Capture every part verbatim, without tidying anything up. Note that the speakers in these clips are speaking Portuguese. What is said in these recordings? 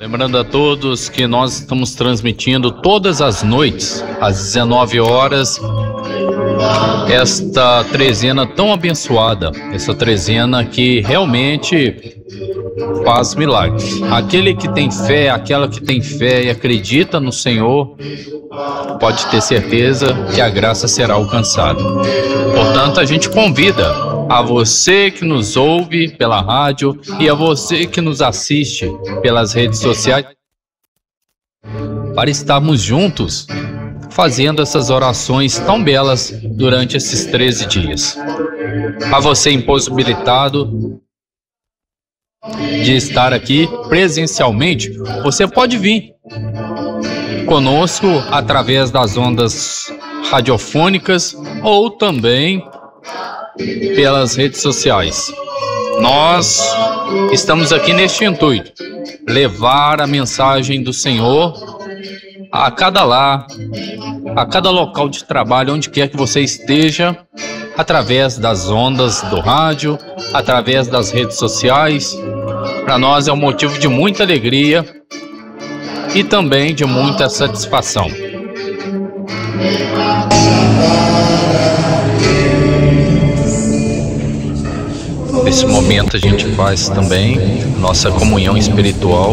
Lembrando a todos que nós estamos transmitindo todas as noites, às dezenove horas, esta trezena tão abençoada, essa trezena que realmente faz milagres. Aquele que tem fé, aquela que tem fé e acredita no Senhor, pode ter certeza que a graça será alcançada. Portanto, a gente convida a você que nos ouve pela rádio e a você que nos assiste pelas redes sociais para estarmos juntos fazendo essas orações tão belas durante esses treze dias. A você impossibilitado de estar aqui presencialmente, você pode vir conosco através das ondas radiofônicas ou também pelas redes sociais. Nós estamos aqui neste intuito, levar a mensagem do Senhor a cada lar, a cada local de trabalho, onde quer que você esteja, através das ondas do rádio, através das redes sociais. Para nós é um motivo de muita alegria e também de muita satisfação. Nesse momento a gente faz também nossa comunhão espiritual.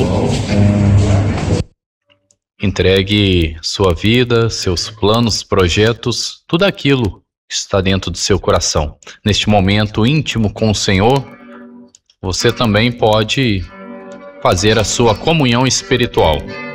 Entregue sua vida, seus planos, projetos, tudo aquilo que está dentro do seu coração. Neste momento íntimo com o Senhor, você também pode fazer a sua comunhão espiritual.